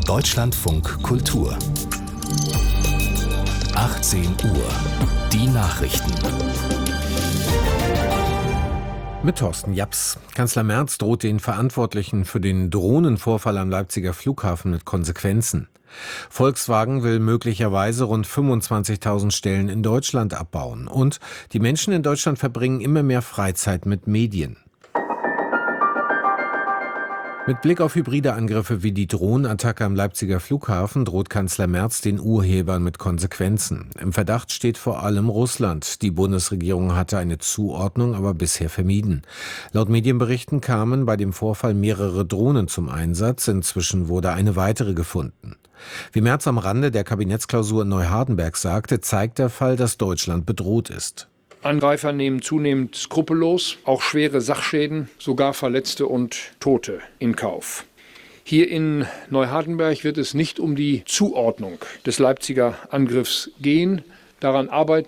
Deutschlandfunk Kultur 18 Uhr. Die Nachrichten. Mit Thorsten Japs. Kanzler Merz droht den Verantwortlichen für den Drohnenvorfall am Leipziger Flughafen mit Konsequenzen. Volkswagen will möglicherweise rund 25.000 Stellen in Deutschland abbauen. Und die Menschen in Deutschland verbringen immer mehr Freizeit mit Medien. Mit Blick auf hybride Angriffe wie die Drohnenattacke am Leipziger Flughafen droht Kanzler Merz den Urhebern mit Konsequenzen. Im Verdacht steht vor allem Russland. Die Bundesregierung hatte eine Zuordnung aber bisher vermieden. Laut Medienberichten kamen bei dem Vorfall mehrere Drohnen zum Einsatz. Inzwischen wurde eine weitere gefunden. Wie Merz am Rande der Kabinettsklausur in Neuhardenberg sagte, zeigt der Fall, dass Deutschland bedroht ist. Angreifer nehmen zunehmend skrupellos auch schwere Sachschäden, sogar Verletzte und Tote in Kauf. Hier in Neuhardenberg wird es nicht um die Zuordnung des Leipziger Angriffs gehen. Daran arbeiten